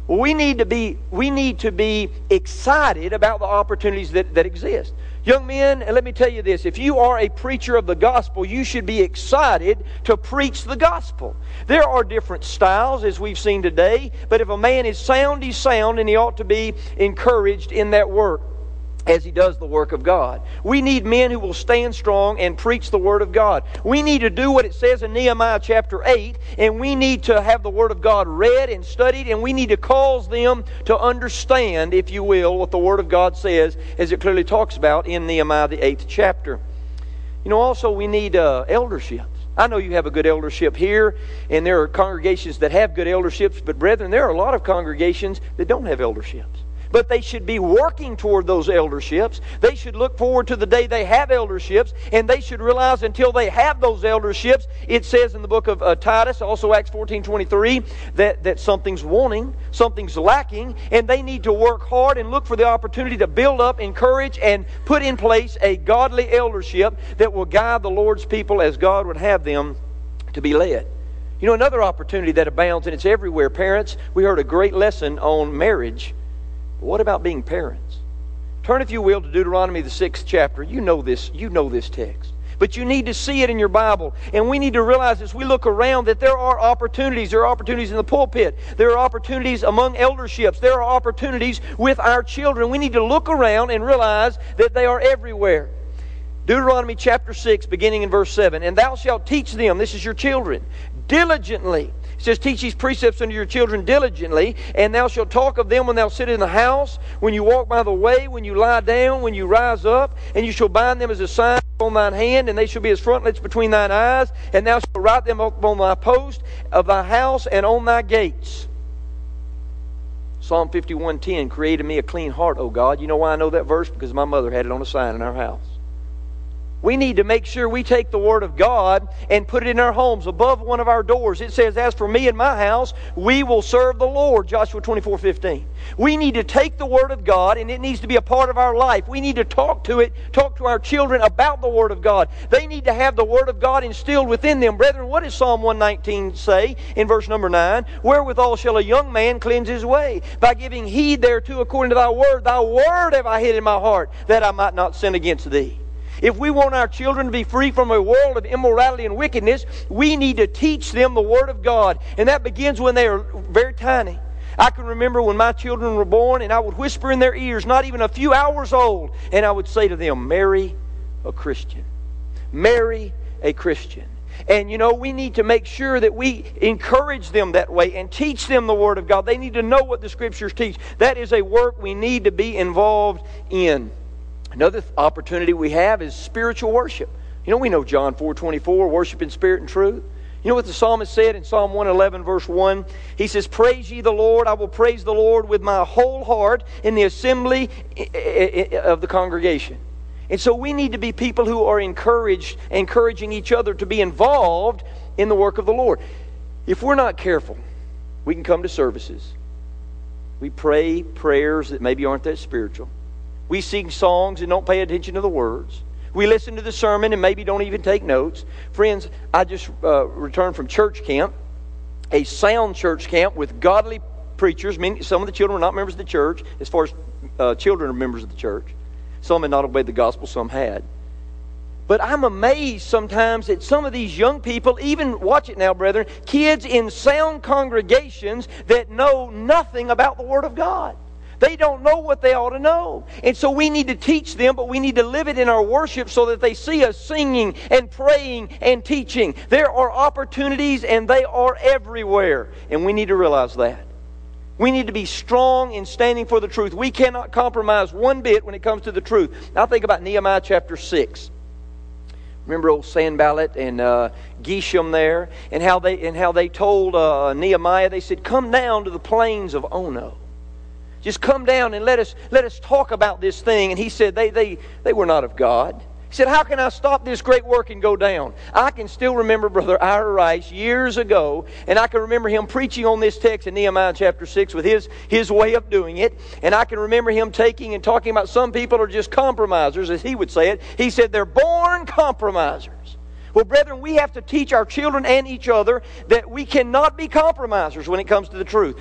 Well, we need to be excited about the opportunities that exist. Young men, and let me tell you this, if you are a preacher of the gospel, you should be excited to preach the gospel. There are different styles, as we've seen today, but if a man is sound, he's sound, and he ought to be encouraged in that work as he does the work of God. We need men who will stand strong and preach the Word of God. We need to do what it says in Nehemiah chapter 8, and we need to have the Word of God read and studied, and we need to cause them to understand, if you will, what the Word of God says, as it clearly talks about in Nehemiah the 8th chapter. Also we need elderships. I know you have a good eldership here, and there are congregations that have good elderships, but brethren, there are a lot of congregations that don't have elderships. But they should be working toward those elderships. They should look forward to the day they have elderships, and they should realize until they have those elderships, it says in the book of Titus, also Acts 14:23, that something's wanting, something's lacking, and they need to work hard and look for the opportunity to build up, encourage, and put in place a godly eldership that will guide the Lord's people as God would have them to be led. Another opportunity that abounds, and it's everywhere. Parents, we heard a great lesson on marriage. What about being parents? Turn, if you will, to Deuteronomy the 6th chapter. You know this text. But you need to see it in your Bible. And we need to realize as we look around that there are opportunities. There are opportunities in the pulpit. There are opportunities among elderships. There are opportunities with our children. We need to look around and realize that they are everywhere. Deuteronomy chapter 6, beginning in verse 7. And thou shalt teach them, this is your children, diligently. It says, teach these precepts unto your children diligently, and thou shalt talk of them when thou sit in the house, when you walk by the way, when you lie down, when you rise up, and you shall bind them as a sign on thine hand, and they shall be as frontlets between thine eyes, and thou shalt write them upon thy post of thy house and on thy gates. Psalm 51:10, create in me a clean heart, O God. You know why I know that verse? Because my mother had it on a sign in our house. We need to make sure we take the Word of God and put it in our homes, above one of our doors. It says, as for me and my house, we will serve the Lord, Joshua 24:15. We need to take the Word of God, and it needs to be a part of our life. We need to talk to our children about the Word of God. They need to have the Word of God instilled within them. Brethren, what does Psalm 119 say in verse number 9? Wherewithal shall a young man cleanse his way? By giving heed thereto according to thy word. Thy word have I hid in my heart, that I might not sin against thee. If we want our children to be free from a world of immorality and wickedness, we need to teach them the Word of God. And that begins when they are very tiny. I can remember when my children were born, and I would whisper in their ears, not even a few hours old, and I would say to them, marry a Christian. Marry a Christian. And we need to make sure that we encourage them that way and teach them the Word of God. They need to know what the Scriptures teach. That is a work we need to be involved in. Another opportunity we have is spiritual worship. We know John 4:24, worship in spirit and truth. You know what the psalmist said in Psalm 111, verse 1? He says, praise ye the Lord, I will praise the Lord with my whole heart in the assembly of the congregation. And so we need to be people who are encouraging each other to be involved in the work of the Lord. If we're not careful, we can come to services. We pray prayers that maybe aren't that spiritual. We sing songs and don't pay attention to the words. We listen to the sermon and maybe don't even take notes. Friends, I just returned from church camp, a sound church camp with godly preachers. Some of the children were not members of the church, as far as children are members of the church. Some had not obeyed the gospel, some had. But I'm amazed sometimes at some of these young people, even, watch it now, brethren, kids in sound congregations that know nothing about the Word of God. They don't know what they ought to know. And so we need to teach them, but we need to live it in our worship so that they see us singing and praying and teaching. There are opportunities and they are everywhere. And we need to realize that. We need to be strong in standing for the truth. We cannot compromise one bit when it comes to the truth. Now think about Nehemiah chapter 6. Remember old Sanballat and Geshem there? And how they told Nehemiah, they said, come down to the plains of Ono. Just come down and let us talk about this thing. And he said they were not of God. He said, how can I stop this great work and go down? I can still remember Brother Ira Rice years ago, and I can remember him preaching on this text in Nehemiah chapter 6 with his way of doing it. And I can remember him taking and talking about some people are just compromisers, as he would say it. He said they're born compromisers. Well, brethren, we have to teach our children and each other that we cannot be compromisers when it comes to the truth.